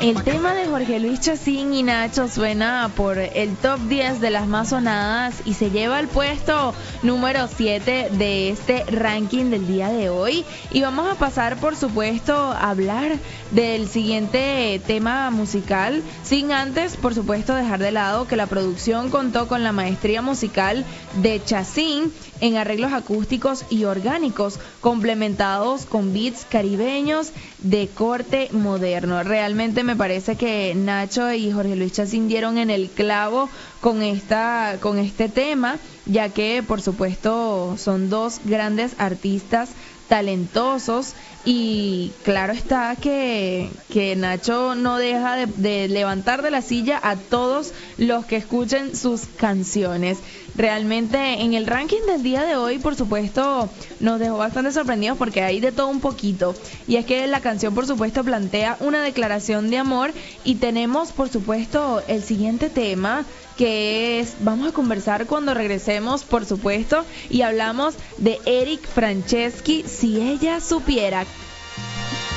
El tema de Jorge Luis Chacín y Nacho suena por el top 10 de las más sonadas y se lleva el puesto número 7 de este ranking del día de hoy. Y vamos a pasar, por supuesto, a hablar del siguiente tema musical, sin antes, por supuesto, dejar de lado que la producción contó con la maestría musical de Chacín en arreglos acústicos y orgánicos, complementados con beats caribeños de corte moderno. Realmente me parece que Nacho y Jorge Luis Chacín dieron en el clavo con este tema, ya que por supuesto son dos grandes artistas talentosos y claro está que Nacho no deja de levantar de la silla a todos los que escuchen sus canciones. Realmente en el ranking del día de hoy, por supuesto, nos dejó bastante sorprendidos porque hay de todo un poquito. Y es que la canción, por supuesto, plantea una declaración de amor y tenemos, por supuesto, el siguiente tema que es, vamos a conversar cuando regresemos, por supuesto, y hablamos de Eric Franceschi, Si ella supiera.